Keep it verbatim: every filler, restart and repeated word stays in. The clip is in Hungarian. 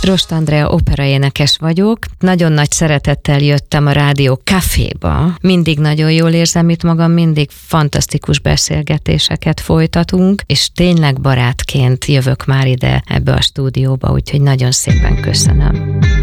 Rost Andrea operaénekes vagyok. Nagyon nagy szeretettel jöttem a Rádió Caféba. Mindig nagyon jól érzem itt magam, mindig fantasztikus beszélgetéseket folytatunk, és tényleg barátként jövök már ide ebbe a stúdióba, úgyhogy nagyon szépen köszönöm.